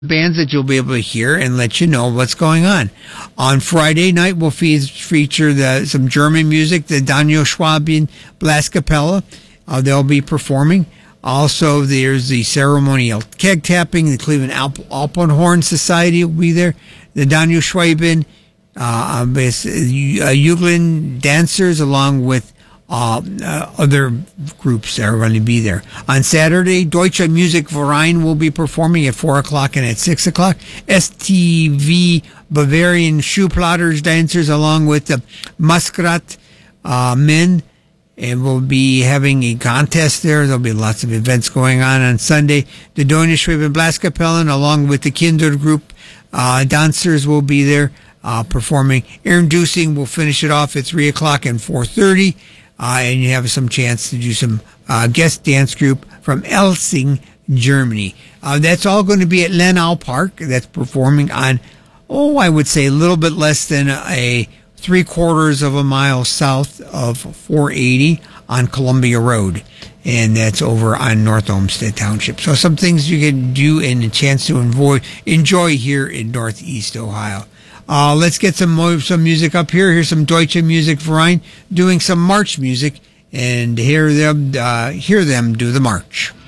bands that you'll be able to hear and let you know what's going on. On Friday night, we'll feature some German music, the Daniel Schwabin Blaskapelle. They'll be performing. Also, there's the ceremonial keg tapping. The Cleveland Alpenhorn Society will be there. The Daniel Schwabin Jugendlichen dancers, along with other groups that are going to be there. On Saturday, Deutsche Musikverein will be performing at 4 o'clock and at 6 o'clock. STV Bavarian Schuhplatters dancers, along with the Muskrat men, and we'll be having a contest there. There'll be lots of events going on Sunday. The Deutsche Schwabin Blaskapellen, along with the Kinder group dancers, will be there performing. Aaron Dusing will finish it off at 3 o'clock and 4:30. And you have some chance to do some guest dance group from Elsing, Germany. That's all going to be at Lenau Park. That's performing on, I would say a little bit less than a 3/4 of a mile south of 480 on Columbia Road. And that's over on North Olmsted Township. So some things you can do and a chance to enjoy here in Northeast Ohio. Let's get some music up here. Here's some Deutsche Musikverein doing some march music, and hear them do the march.